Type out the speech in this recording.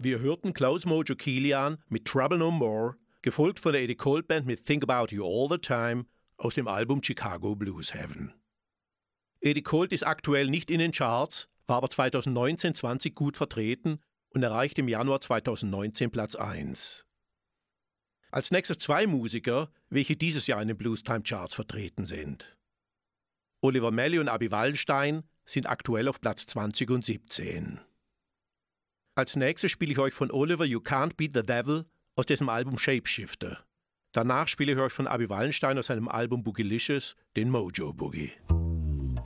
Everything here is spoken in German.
Wir hörten Klaus Mojo Kilian mit Trouble No More, gefolgt von der Eddie Colt Band mit Think About You All the Time aus dem Album Chicago Blues Heaven. Eddie Colt ist aktuell nicht in den Charts, war aber 2019-20 gut vertreten und erreichte im Januar 2019 Platz 1. Als nächstes zwei Musiker, welche dieses Jahr in den Blues-Time Charts vertreten sind. Oliver Melly und Abi Wallenstein sind aktuell auf Platz 20 und 17. Als nächstes spiele ich euch von Oliver You Can't Beat the Devil aus dessen Album Shapeshifter. Danach spiele ich euch von Abi Wallenstein aus seinem Album Boogylicious den Mojo Boogie.